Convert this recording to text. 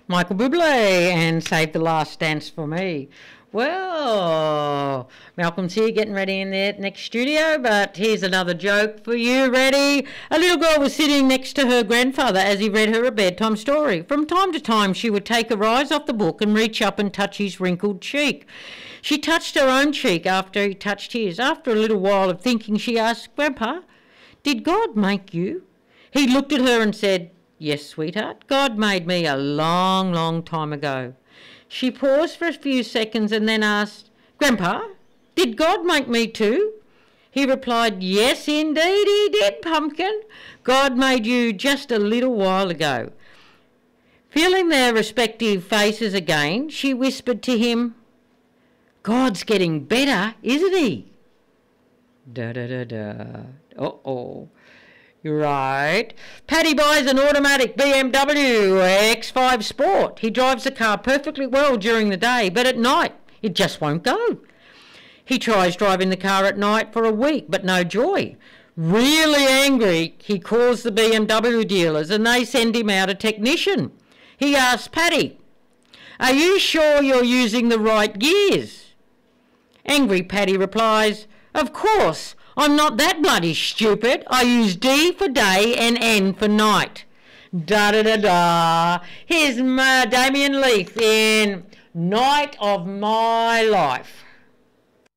Michael Bublé and Save the Last Dance for Me. Well, Malcolm's here getting ready in the next studio, but here's another joke for you. Ready? A little girl was sitting next to her grandfather as he read her a bedtime story. From time to time, she would take her eyes off the book and reach up and touch his wrinkled cheek. She touched her own cheek after he touched his. After a little while of thinking, she asked, "Grandpa, did God make you?" He looked at her and said, "Yes, sweetheart, God made me a long, long time ago." She paused for a few seconds and then asked, "Grandpa, did God make me too?" He replied, "Yes, indeed he did, pumpkin. God made you just a little while ago." Feeling their respective faces again, she whispered to him, "God's getting better, isn't he?" Da-da-da-da. Uh-oh. Right. Paddy buys an automatic BMW X5 Sport. He drives the car perfectly well during the day, but at night it just won't go. He tries driving the car at night for a week, but no joy. Really angry, he calls the BMW dealers and they send him out a technician. He asks Paddy, "Are you sure you're using the right gears?" Angry Paddy replies, "Of course. I'm not that bloody stupid. I use D for day and N for night." Da-da-da-da. Here's Damien Leith in Night of My Life.